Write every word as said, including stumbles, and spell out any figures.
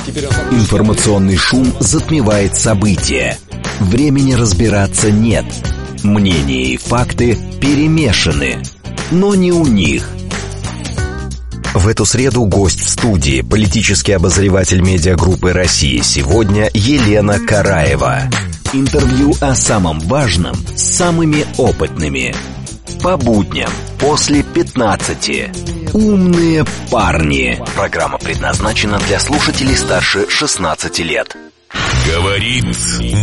Информационный шум затмевает события. Времени разбираться нет. Мнения и факты перемешаны, но не у них. В эту среду гость в студии, политический обозреватель медиагруппы «Россия сегодня» Елена Караева. Интервью о самом важном с самыми опытными. По будням после пятнадцати. Умные парни. Программа предназначена для слушателей старше шестнадцати лет. Говорит